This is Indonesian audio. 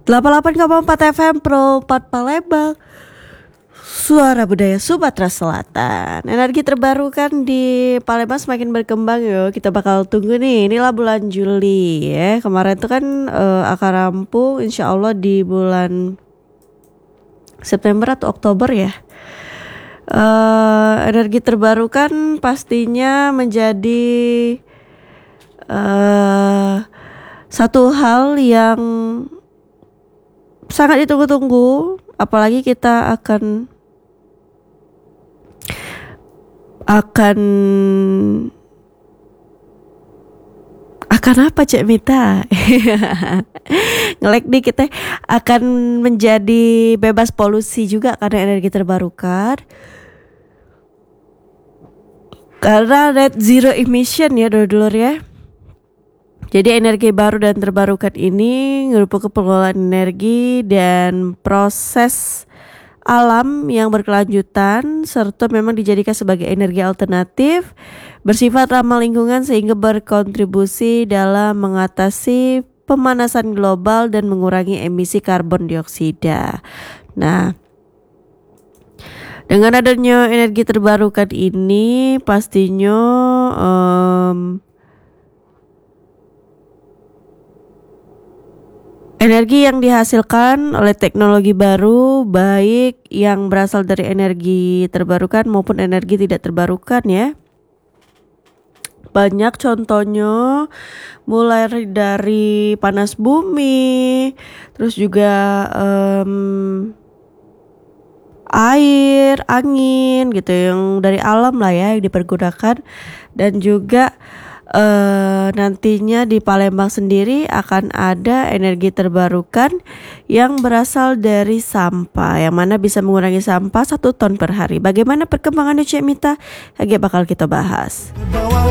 88,4 FM Pro 4 Palembang, suara budaya Sumatera Selatan. Energi terbarukan di Palembang semakin berkembang yo. Kita bakal tunggu nih. Inilah bulan Juli ya. Kemarin tuh kan akan rampung insya Allah di bulan September atau Oktober ya. Energi terbarukan pastinya menjadi satu hal yang sangat ditunggu-tunggu, apalagi kita akan apa Cek Mita? Ngelek nih, kita akan menjadi bebas polusi juga karena energi terbarukan. Karena net zero emission ya dulur ya. Jadi energi baru dan terbarukan ini merupakan pengelolaan energi dan proses alam yang berkelanjutan serta memang dijadikan sebagai energi alternatif bersifat ramah lingkungan sehingga berkontribusi dalam mengatasi pemanasan global dan mengurangi emisi karbon dioksida. Nah, dengan adanya energi terbarukan ini pastinya energi yang dihasilkan oleh teknologi baru, baik yang berasal dari energi terbarukan maupun energi tidak terbarukan ya. Banyak contohnya, mulai dari panas bumi, terus juga air, angin gitu yang dari alam lah ya yang dipergunakan. Dan juga nantinya di Palembang sendiri akan ada energi terbarukan yang berasal dari sampah, yang mana bisa mengurangi sampah 1 ton per hari. Bagaimana perkembangannya Cek Mita? Bakal kita bahas.